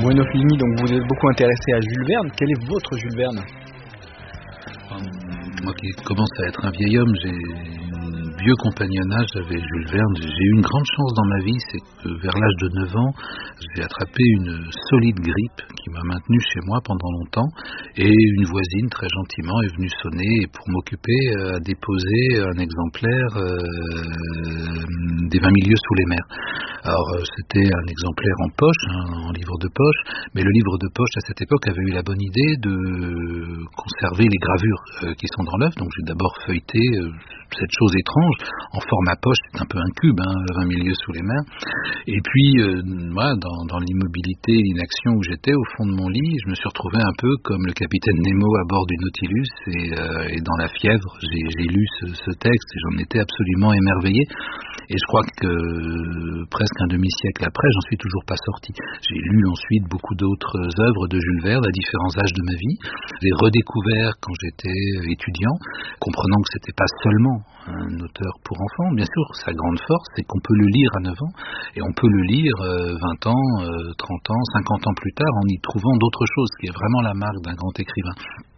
Bueno Fellini, donc vous êtes beaucoup intéressé à Jules Verne. Quel est votre Jules Verne? Moi qui commence à être un vieil homme, j'ai un vieux compagnonnage avec Jules Verne. J'ai eu une grande chance dans ma vie, c'est que vers l'âge de 9 ans, j'ai attrapé une solide grippe qui m'a maintenu chez moi pendant longtemps, et une voisine très gentiment est venue sonner pour m'occuper à déposer un exemplaire des 20 milieux sous les mers. Alors c'était un exemplaire en poche, en livre de poche, mais le livre de poche à cette époque avait eu la bonne idée de conserver les gravures qui sont dans l'œuvre. Donc j'ai d'abord feuilleté cette chose étrange en format poche, c'est un peu un cube, 20 milieux sous les mers. Et puis moi, dans l'immobilité et l'inaction où j'étais au fond de mon lit, je me suis retrouvé un peu comme le capitaine Nemo à bord du Nautilus, et dans la fièvre j'ai lu ce texte et j'en étais absolument émerveillé. Et je crois que presque un demi-siècle après, j'en suis toujours pas sorti. J'ai lu ensuite beaucoup d'autres œuvres de Jules Verne à différents âges de ma vie. J'ai redécouvert quand j'étais étudiant, comprenant que c'était pas seulement un auteur pour enfants. Bien sûr, sa grande force, c'est qu'on peut le lire à 9 ans, et on peut le lire 20 ans, 30 ans, 50 ans plus tard, en y trouvant d'autres choses, ce qui est vraiment la marque d'un grand écrivain.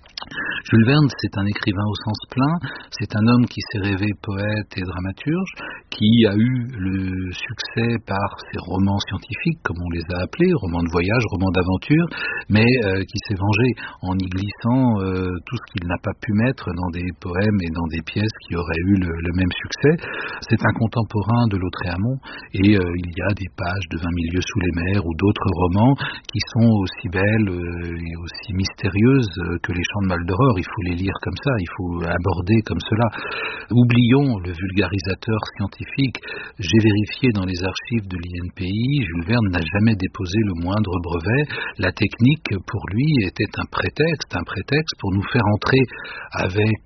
Jules Verne, c'est un écrivain au sens plein, c'est un homme qui s'est rêvé poète et dramaturge, qui a eu le succès par ses romans scientifiques, comme on les a appelés, romans de voyage, romans d'aventure, mais qui s'est vengé en y glissant tout ce qu'il n'a pas pu mettre dans des poèmes et dans des pièces qui auraient eu le même succès. C'est un contemporain de Lautréamont, et il y a des pages de 20 milieux sous les mers ou d'autres romans qui sont aussi belles et aussi mystérieuses que les Chants de Maldoror. Il faut les lire comme ça, il faut aborder comme cela. Oublions le vulgarisateur scientifique. J'ai vérifié dans les archives de l'INPI, Jules Verne n'a jamais déposé le moindre brevet. La technique, pour lui, était un prétexte pour nous faire entrer avec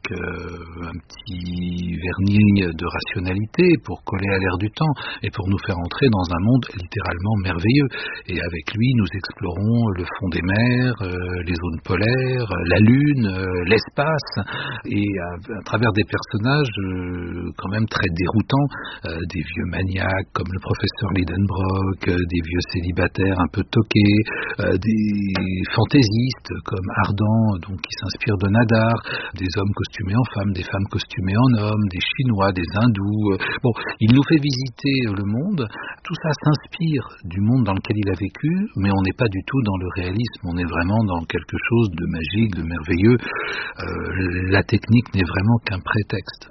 un petit vernis de rationalité, pour coller à l'air du temps, et pour nous faire entrer dans un monde littéralement merveilleux. Et avec lui, nous explorons le fond des mers, les zones polaires, la Lune, l'espace, et à travers des personnages quand même très déroutants, des vieux maniaques comme le professeur Lidenbrock, des vieux célibataires un peu toqués, des fantaisistes comme Ardan, donc qui s'inspire de Nadar, des hommes costumés en femmes, des femmes costumées en hommes, des Chinois, des Hindous. Bon, il nous fait visiter le monde. Tout ça s'inspire du monde dans lequel il a vécu, mais on n'est pas du tout dans le réalisme, on est vraiment dans quelque chose de magique, de merveilleux. La technique n'est vraiment qu'un prétexte.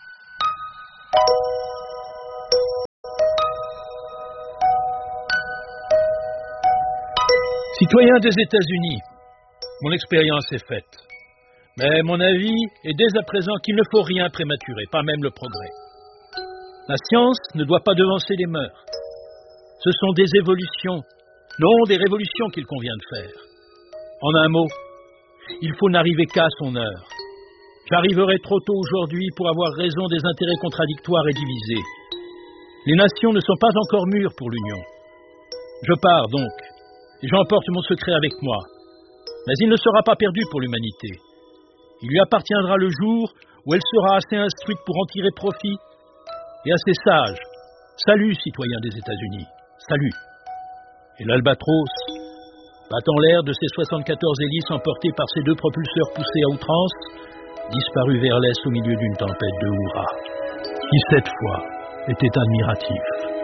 Citoyen des États-Unis, mon expérience est faite. Mais mon avis est dès à présent qu'il ne faut rien prématurer, pas même le progrès. La science ne doit pas devancer les mœurs. Ce sont des évolutions, non des révolutions qu'il convient de faire. En un mot, il faut n'arriver qu'à son heure. J'arriverai trop tôt aujourd'hui pour avoir raison des intérêts contradictoires et divisés. Les nations ne sont pas encore mûres pour l'union. Je pars donc, et j'emporte mon secret avec moi. Mais il ne sera pas perdu pour l'humanité. Il lui appartiendra le jour où elle sera assez instruite pour en tirer profit, et assez sage. Salut, citoyens des États-Unis, salut. Et l'Albatros, battant l'air de ses 74 hélices emportées par ses 2 propulseurs poussés à outrance, disparut vers l'est au milieu d'une tempête de hurrahs, qui cette fois était admiratif.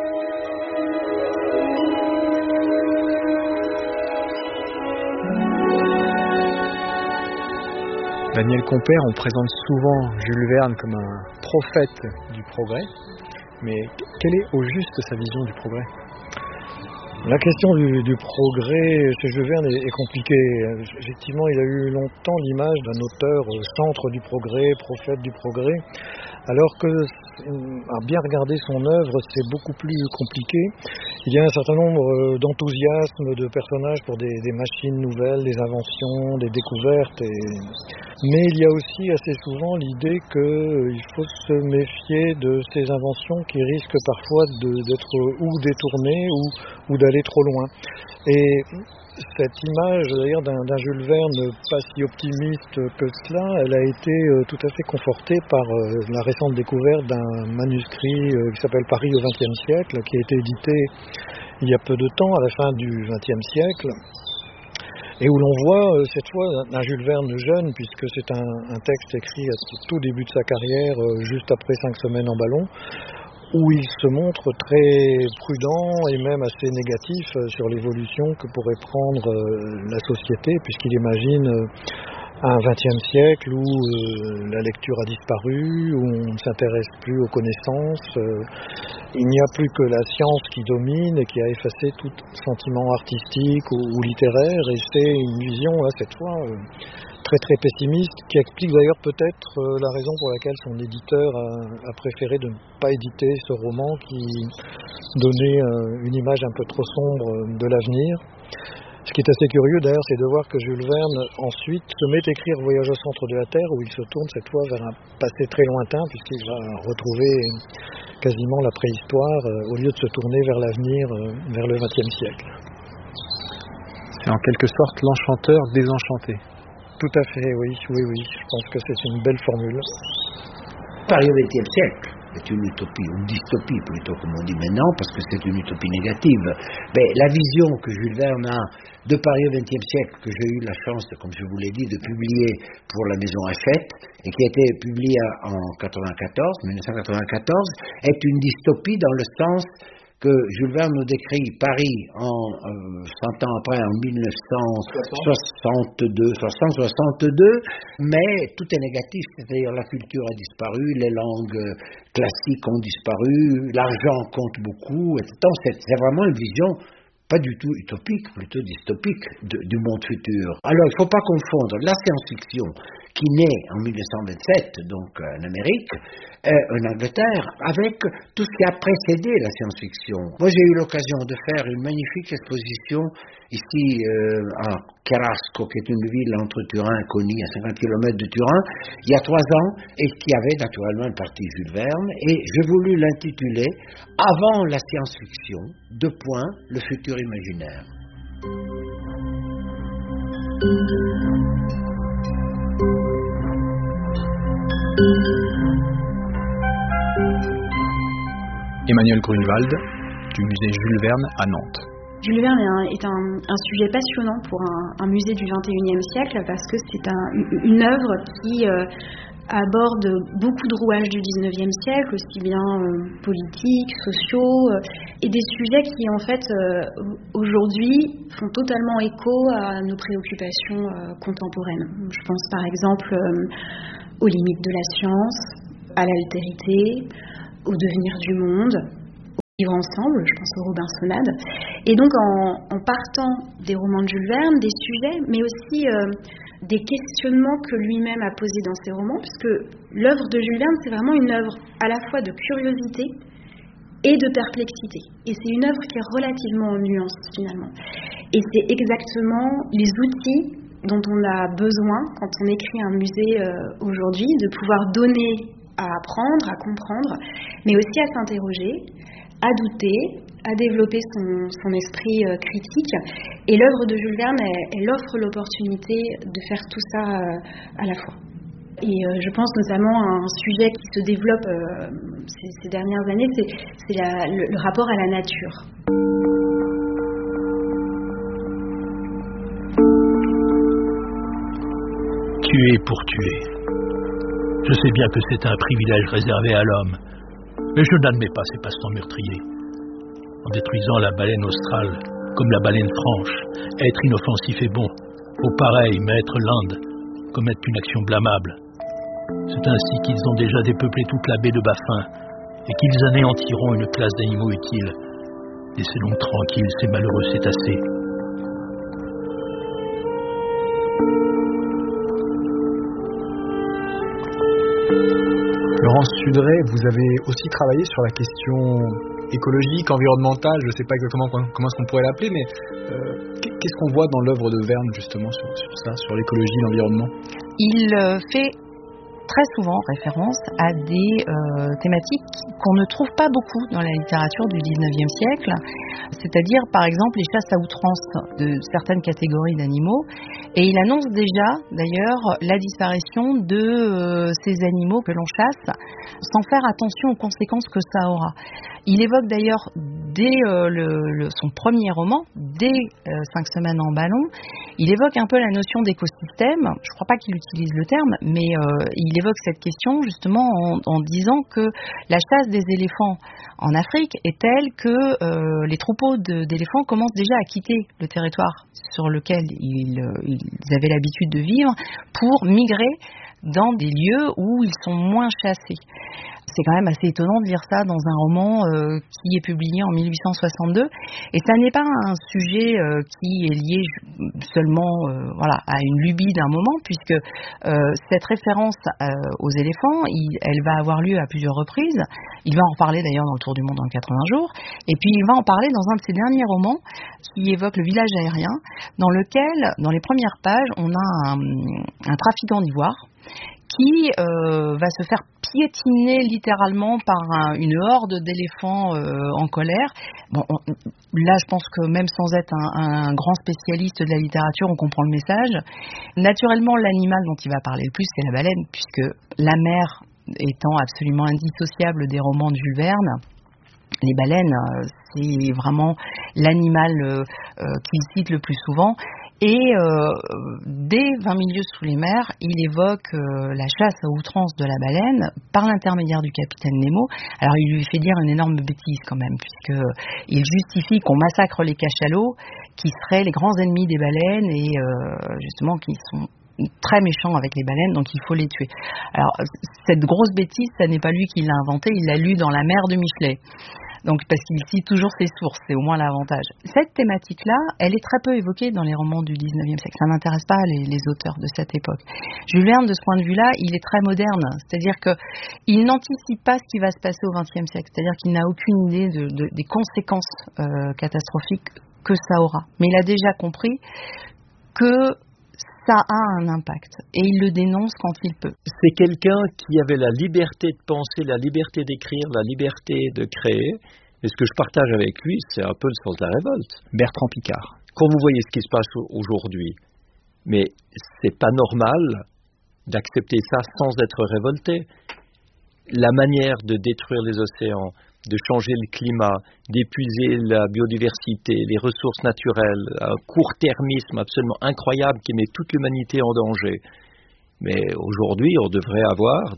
Daniel Compère, on présente souvent Jules Verne comme un prophète du progrès, mais quelle est au juste sa vision du progrès? La question du progrès chez Jules Verne est compliquée. Effectivement, il a eu longtemps l'image d'un auteur centre du progrès, prophète du progrès, alors que, à bien regarder son œuvre, c'est beaucoup plus compliqué. Il y a un certain nombre d'enthousiasmes de personnages pour des machines nouvelles, des inventions, des découvertes. Mais il y a aussi assez souvent l'idée qu'il faut se méfier de ces inventions qui risquent parfois d'être ou détournées ou d'aller trop loin. Et cette image d'ailleurs d'un Jules Verne pas si optimiste que cela, elle a été tout à fait confortée par la récente découverte d'un manuscrit qui s'appelle Paris au XXe siècle, qui a été édité il y a peu de temps, à la fin du XXe siècle, et où l'on voit cette fois un Jules Verne jeune, puisque c'est un texte écrit à tout début de sa carrière, juste après 5 semaines en ballon, où il se montre très prudent et même assez négatif sur l'évolution que pourrait prendre la société, puisqu'il imagine un XXe siècle où la lecture a disparu, où on ne s'intéresse plus aux connaissances, il n'y a plus que la science qui domine et qui a effacé tout sentiment artistique ou littéraire, et c'est une vision, là, cette fois, très très pessimiste, qui explique d'ailleurs peut-être la raison pour laquelle son éditeur a préféré de ne pas éditer ce roman qui donnait une image un peu trop sombre de l'avenir. Ce qui est assez curieux d'ailleurs, c'est de voir que Jules Verne ensuite se met à écrire Voyage au centre de la Terre, où il se tourne cette fois vers un passé très lointain, puisqu'il va retrouver quasiment la préhistoire, au lieu de se tourner vers l'avenir, vers le XXe siècle. C'est en quelque sorte l'enchanteur désenchanté. Tout à fait, oui. Je pense que c'est une belle formule. Paris au XXe siècle est une utopie, ou une dystopie plutôt, comme on dit maintenant, parce que c'est une utopie négative. Mais la vision que Jules Verne a de Paris au XXe siècle, que j'ai eu la chance, comme je vous l'ai dit, de publier pour la maison Hachette, et qui a été publiée en 1994, est une dystopie dans le sens que Jules Verne nous décrit Paris en 100 ans après, en 1962, mais tout est négatif, c'est-à-dire la culture a disparu, les langues classiques ont disparu, l'argent compte beaucoup, etc. Donc c'est vraiment une vision pas du tout utopique, plutôt dystopique du monde futur. Alors il ne faut pas confondre la science-fiction qui naît en 1927, donc en Amérique, en Angleterre, avec tout ce qui a précédé la science-fiction. Moi j'ai eu l'occasion de faire une magnifique exposition ici à Cherasco, qui est une ville entre Turin et Coni, à 50 km de Turin, il y a 3 ans, et qui avait naturellement une partie Jules Verne, et j'ai voulu l'intituler « Avant la science-fiction, : le futur imaginaire ». Emmanuel Grunewald, du musée Jules Verne à Nantes. Jules Verne est un sujet passionnant pour un musée du XXIe siècle, parce que c'est une œuvre qui aborde beaucoup de rouages du XIXe siècle, aussi bien politiques, sociaux, et des sujets qui en fait aujourd'hui font totalement écho à nos préoccupations contemporaines. Je pense par exemple aux limites de la science, à l'altérité, au devenir du monde, vivre ensemble, je pense aux Robinsonades. Et donc en partant des romans de Jules Verne, des sujets, mais aussi des questionnements que lui-même a posés dans ses romans, puisque l'œuvre de Jules Verne, c'est vraiment une œuvre à la fois de curiosité et de perplexité. Et c'est une œuvre qui est relativement en nuance finalement. Et c'est exactement les outils dont on a besoin quand on écrit un musée aujourd'hui, de pouvoir donner à apprendre, à comprendre, mais aussi à s'interroger, à douter, à développer son esprit critique. Et l'œuvre de Jules Verne, elle offre l'opportunité de faire tout ça à la fois. Et je pense notamment à un sujet qui se développe ces dernières années, c'est le rapport à la nature. Tuer pour tuer. Je sais bien que c'est un privilège réservé à l'homme, mais je n'admets pas ces passe-temps meurtriers. En détruisant la baleine australe, comme la baleine franche, être inoffensif et bon, au pareil, mettre l'Inde, commettre une action blâmable. C'est ainsi qu'ils ont déjà dépeuplé toute la baie de Baffin, et qu'ils anéantiront une classe d'animaux utiles. Laissez donc tranquilles ces malheureux cétacés. Laurence Sudray, vous avez aussi travaillé sur la question écologique, environnementale, je ne sais pas exactement comment est-ce qu'on pourrait l'appeler, mais qu'est-ce qu'on voit dans l'œuvre de Verne justement sur ça, sur l'écologie, l'environnement ? Il fait très souvent référence à des thématiques qu'on ne trouve pas beaucoup dans la littérature du 19e siècle, c'est-à-dire par exemple les chasses à outrance de certaines catégories d'animaux, et il annonce déjà d'ailleurs la disparition de ces animaux que l'on chasse sans faire attention aux conséquences que ça aura. Il évoque d'ailleurs dès son premier roman, dès 5 semaines en ballon, il évoque un peu la notion d'écosystème. Je ne crois pas qu'il utilise le terme, mais il évoque cette question justement en disant que la chasse des éléphants en Afrique est telle que les troupeaux d'éléphants commencent déjà à quitter le territoire sur lequel ils avaient l'habitude de vivre pour migrer dans des lieux où ils sont moins chassés. C'est quand même assez étonnant de lire ça dans un roman qui est publié en 1862. Et ça n'est pas un sujet qui est lié seulement à une lubie d'un moment, puisque cette référence aux éléphants, elle va avoir lieu à plusieurs reprises. Il va en parler d'ailleurs dans Le Tour du monde en 80 jours. Et puis il va en parler dans un de ses derniers romans qui évoque le village aérien, dans lequel, dans les premières pages, on a un trafiquant d'ivoire qui va se faire piétiner littéralement par une horde d'éléphants en colère. Bon, là, je pense que même sans être un grand spécialiste de la littérature, on comprend le message. Naturellement, l'animal dont il va parler le plus, c'est la baleine, puisque la mer étant absolument indissociable des romans de Jules Verne, les baleines, c'est vraiment l'animal qu'il cite le plus souvent. Et dès 20 milieux sous les mers, il évoque la chasse à outrance de la baleine par l'intermédiaire du capitaine Nemo. Alors il lui fait dire une énorme bêtise quand même, puisqu'il justifie qu'on massacre les cachalots, qui seraient les grands ennemis des baleines et justement qui sont très méchants avec les baleines, donc il faut les tuer. Alors cette grosse bêtise, ça n'est pas lui qui l'a inventée, il l'a lu dans La Mer de Michelet. Donc, parce qu'il cite toujours ses sources, c'est au moins l'avantage. Cette thématique-là, elle est très peu évoquée dans les romans du 19e siècle. Ça n'intéresse pas les auteurs de cette époque. Jules Verne, de ce point de vue-là, il est très moderne. C'est-à-dire qu'il n'anticipe pas ce qui va se passer au XXe siècle. C'est-à-dire qu'il n'a aucune idée des conséquences catastrophiques que ça aura. Mais il a déjà compris que ça a un impact. Et il le dénonce quand il peut. C'est quelqu'un qui avait la liberté de penser, la liberté d'écrire, la liberté de créer. Et ce que je partage avec lui, c'est un peu le sens de la révolte. Bertrand Piccard. Quand vous voyez ce qui se passe aujourd'hui, mais c'est pas normal d'accepter ça sans être révolté. La manière de détruire les océans, de changer le climat, d'épuiser la biodiversité, les ressources naturelles, un court-termisme absolument incroyable qui met toute l'humanité en danger. Mais aujourd'hui, on devrait avoir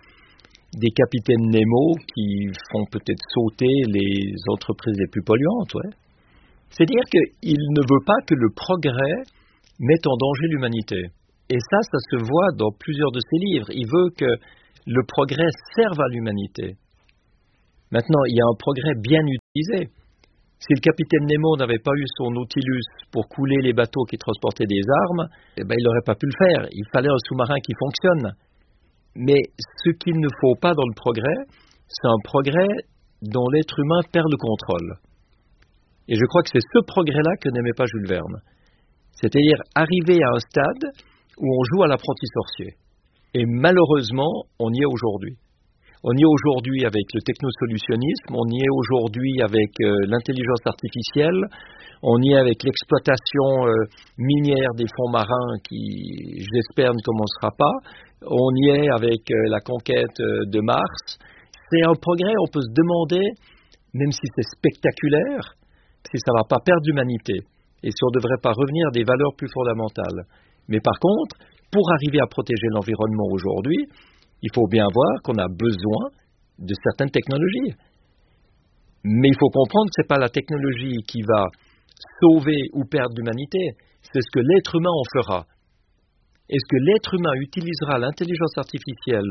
des capitaines Nemo qui font peut-être sauter les entreprises les plus polluantes. Ouais. C'est-à-dire qu'il ne veut pas que le progrès mette en danger l'humanité. Et ça se voit dans plusieurs de ses livres. Il veut que le progrès serve à l'humanité. Maintenant, il y a un progrès bien utilisé. Si le capitaine Nemo n'avait pas eu son Nautilus pour couler les bateaux qui transportaient des armes, il n'aurait pas pu le faire. Il fallait un sous-marin qui fonctionne. Mais ce qu'il ne faut pas dans le progrès, c'est un progrès dont l'être humain perd le contrôle. Et je crois que c'est ce progrès-là que n'aimait pas Jules Verne. C'est-à-dire arriver à un stade où on joue à l'apprenti sorcier. Et malheureusement, on y est aujourd'hui. On y est aujourd'hui avec le technosolutionnisme, on y est aujourd'hui avec l'intelligence artificielle, on y est avec l'exploitation minière des fonds marins qui, j'espère, ne commencera pas, on y est avec la conquête de Mars. C'est un progrès, on peut se demander, même si c'est spectaculaire, si ça ne va pas perdre l'humanité et si on ne devrait pas revenir à des valeurs plus fondamentales. Mais par contre, pour arriver à protéger l'environnement aujourd'hui, il faut bien voir qu'on a besoin de certaines technologies. Mais il faut comprendre que ce n'est pas la technologie qui va sauver ou perdre l'humanité, c'est ce que l'être humain en fera. Est-ce que l'être humain utilisera l'intelligence artificielle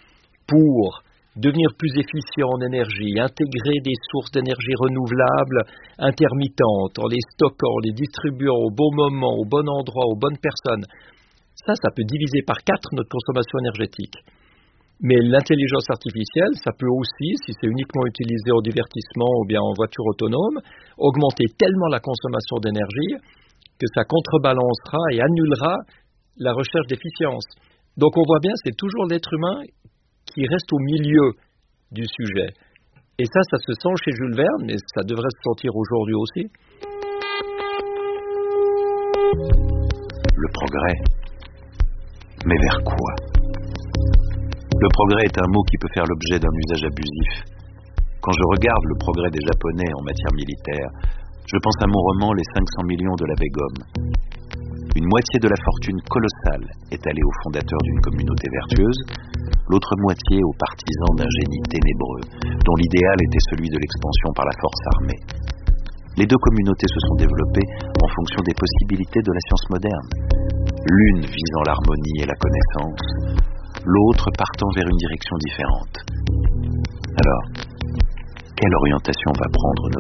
pour devenir plus efficient en énergie, intégrer des sources d'énergie renouvelables intermittentes, en les stockant, en les distribuant au bon moment, au bon endroit, aux bonnes personnes? Ça peut diviser par 4 notre consommation énergétique. Mais l'intelligence artificielle, ça peut aussi, si c'est uniquement utilisé au divertissement ou bien en voiture autonome, augmenter tellement la consommation d'énergie que ça contrebalancera et annulera la recherche d'efficience. Donc on voit bien, c'est toujours l'être humain qui reste au milieu du sujet. Et ça se sent chez Jules Verne, mais ça devrait se sentir aujourd'hui aussi. Le progrès. Mais vers quoi? Le progrès est un mot qui peut faire l'objet d'un usage abusif. Quand je regarde le progrès des Japonais en matière militaire, je pense à mon roman Les 500 millions de l'abbé Gomme. Une moitié de la fortune colossale est allée aux fondateurs d'une communauté vertueuse, l'autre moitié aux partisans d'un génie ténébreux, dont l'idéal était celui de l'expansion par la force armée. Les deux communautés se sont développées en fonction des possibilités de la science moderne, l'une visant l'harmonie et la connaissance, l'autre partant vers une direction différente. Alors, quelle orientation va prendre nos